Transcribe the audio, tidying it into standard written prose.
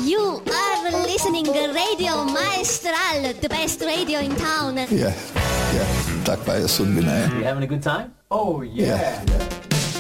You are listening Radio Maestral, the best radio in town. Ja, tak pa je sudbina. You having a good time? Oh, yeah.